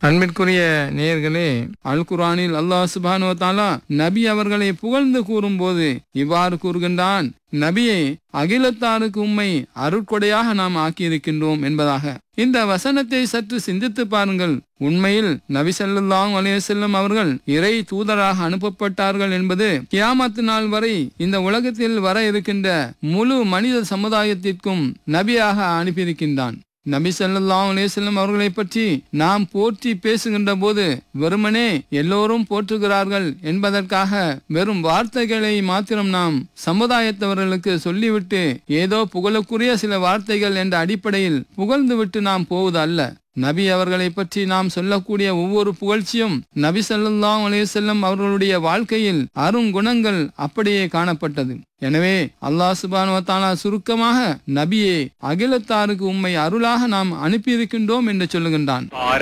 அன்பிற்குரிய நேயர்களே, அல் குர்ஆனில் அல்லாஹ் சுப்ஹானஹு வ தஆலா நபி அவர்களை புகழ்ந்து கூறும்போது இவ்வாறு கூறுகின்றான், நபியை அகிலத்தாருக்கு உம்மை அருட்கொடையாக நாம் ஆக்கியிருக்கின்றோம் என்பதாக. இந்த வசனத்தை சற்று சிந்தித்து பாருங்கள். உண்மையில் நபி ஸல்லல்லாஹு அலைஹி வஸல்லம் அவர்கள் இறை தூதராக அனுப்பப்பட்டார்கள் என்பது கியாமத் நாள் வரை இந்த உலகத்தில் வர இருக்கின்ற முழு மனித சமுதாயத்திற்கும் நபியாக அனுப்பியிருக்கின்றான். நபி ஸல்லல்லாஹு அலைஹி வஸல்லம் அவர்களை பற்றி நாம் போற்றி பேசுகின்ற போது வெறுமனே எல்லோரும் போற்றுகிறார்கள் என்பதற்காக வெறும் வார்த்தைகளை மாத்திரம் நாம் சமுதாயத்தவர்களுக்கு சொல்லிவிட்டு ஏதோ புகழுக்குரிய சில வார்த்தைகள் என்ற அடிப்படையில் புகழ்ந்துவிட்டு நாம் போவது அல்ல. நபி அவர்களை பற்றி நாம் சொல்லக்கூடிய ஒவ்வொரு புகழ்ச்சியும் நபி ஸல்லல்லாஹு அலைஹி வஸல்லம் அவர்களுடைய வாழ்க்கையில் அருங்குணங்கள் அப்படியே காணப்பட்டது. எனவே அல்லாஹ் சுப்ஹானஹு வ தஆலா சுருக்கமாக நபியே அகிலத்தாருக்கு உம்மை அருளாக நாம் அனுப்பியிருக்கின்றோம் என்று சொல்லுகின்றான்.